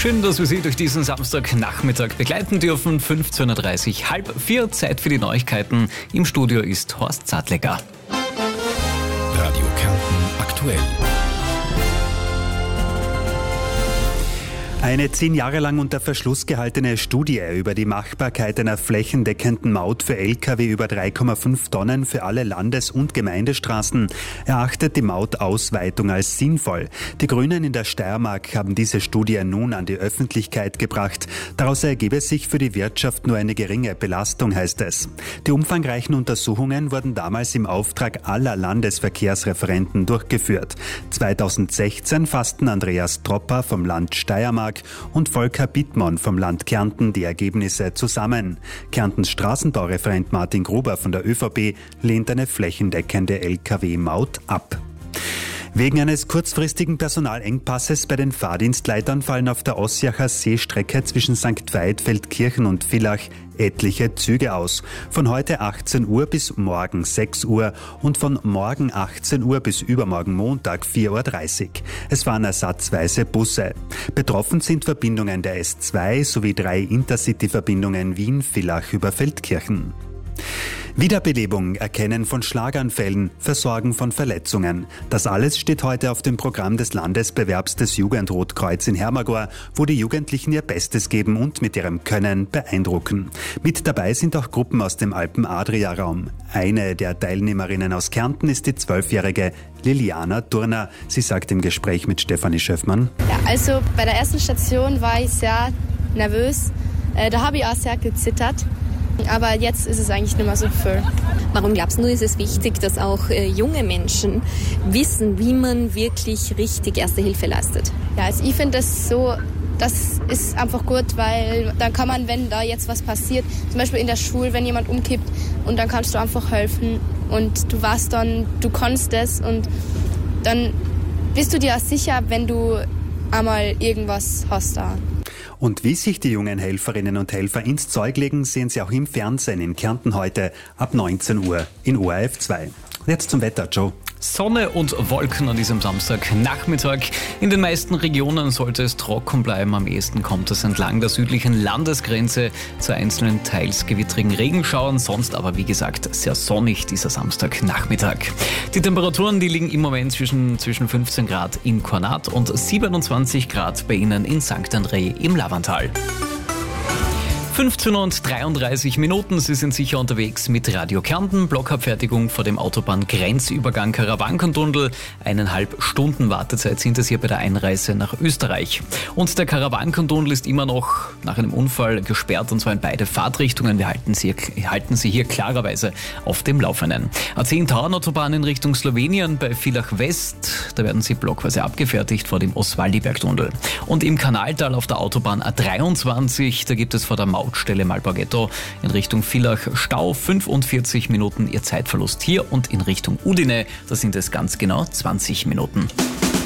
Schön, dass wir Sie durch diesen Samstagnachmittag begleiten dürfen. 15.30 Uhr, 3:30, Zeit für die Neuigkeiten. Im Studio ist Horst Zadleger. Radio Kärnten aktuell. Eine 10 Jahre lang unter Verschluss gehaltene Studie über die Machbarkeit einer flächendeckenden Maut für Lkw über 3,5 Tonnen für alle Landes- und Gemeindestraßen erachtet die Mautausweitung als sinnvoll. Die Grünen in der Steiermark haben diese Studie nun an die Öffentlichkeit gebracht. Daraus ergebe sich für die Wirtschaft nur eine geringe Belastung, heißt es. Die umfangreichen Untersuchungen wurden damals im Auftrag aller Landesverkehrsreferenten durchgeführt. 2016 fassten Andreas Tropper vom Land Steiermark und Volker Bittmann vom Land Kärnten die Ergebnisse zusammen. Kärntens Straßenbaureferent Martin Gruber von der ÖVP lehnt eine flächendeckende Lkw-Maut ab. Wegen eines kurzfristigen Personalengpasses bei den Fahrdienstleitern fallen auf der Ossiacher Seestrecke zwischen St. Veit, Feldkirchen und Villach etliche Züge aus. Von heute 18 Uhr bis morgen 6 Uhr und von morgen 18 Uhr bis übermorgen Montag 4:30 Uhr. Es fahren ersatzweise Busse. Betroffen sind Verbindungen der S2 sowie 3 Intercity-Verbindungen Wien-Villach über Feldkirchen. Wiederbelebung, Erkennen von Schlaganfällen, Versorgen von Verletzungen. Das alles steht heute auf dem Programm des Landesbewerbs des Jugendrotkreuz in Hermagor, wo die Jugendlichen ihr Bestes geben und mit ihrem Können beeindrucken. Mit dabei sind auch Gruppen aus dem Alpen-Adria-Raum. Eine der Teilnehmerinnen aus Kärnten ist die 12-jährige Liliana Turner. Sie sagt im Gespräch mit Stefanie Schöffmann: Ja, also bei der ersten Station war ich sehr nervös. Da habe ich auch sehr gezittert. Aber jetzt ist es eigentlich nicht mehr so viel. Warum glaubst du, ist es wichtig, dass auch junge Menschen wissen, wie man wirklich richtig Erste Hilfe leistet? Ja, also ich finde das ist einfach gut, weil dann kann man, wenn da jetzt was passiert, zum Beispiel in der Schule, wenn jemand umkippt, und dann kannst du einfach helfen und du weißt dann, du kannst es, und dann bist du dir auch sicher, wenn du einmal irgendwas hast da. Und wie sich die jungen Helferinnen und Helfer ins Zeug legen, sehen Sie auch im Fernsehen in Kärnten heute ab 19 Uhr in ORF 2. Jetzt zum Wetter, Joe. Sonne und Wolken an diesem Samstagnachmittag. In den meisten Regionen sollte es trocken bleiben. Am ehesten kommt es entlang der südlichen Landesgrenze zu einzelnen teils gewittrigen Regenschauern. Sonst aber, wie gesagt, sehr sonnig dieser Samstagnachmittag. Die Temperaturen, die liegen im Moment zwischen 15 Grad in Kornat und 27 Grad bei Ihnen in St. André im Lavantal. 15:33 Uhr, Sie sind sicher unterwegs mit Radio Kärnten. Blockabfertigung vor dem Autobahngrenzübergang Karawankentunnel. 1,5 Stunden Wartezeit sind es hier bei der Einreise nach Österreich. Und der Karawankentunnel ist immer noch nach einem Unfall gesperrt, und zwar in beide Fahrtrichtungen. Wir halten Sie hier klarerweise auf dem Laufenden. A10 Tauernautobahn in Richtung Slowenien bei Villach West. Da werden Sie blockweise abgefertigt vor dem Oswaldibergtunnel. Und im Kanaltal auf der Autobahn A23, da gibt es vor der Mautstelle Malborghetto in Richtung Villach Stau, 45 Minuten Ihr Zeitverlust hier, und in Richtung Udine, da sind es ganz genau 20 Minuten.